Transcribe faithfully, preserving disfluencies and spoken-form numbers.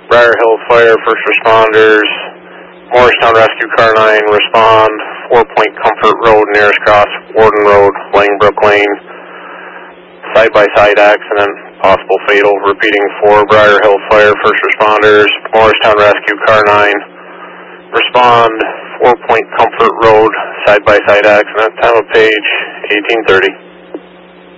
Briar Hill Fire, first responders. Morristown Rescue Car nine, respond. Four Point Comfort Road, nearest cross, Warden Road, Langbrook Lane. Side-by-side accident, possible fatal. Repeating, four Briar Hill Fire, first responders. Morristown Rescue Car nine, respond. Four Point Comfort Road, side-by-side accident. Time of page eighteen thirty.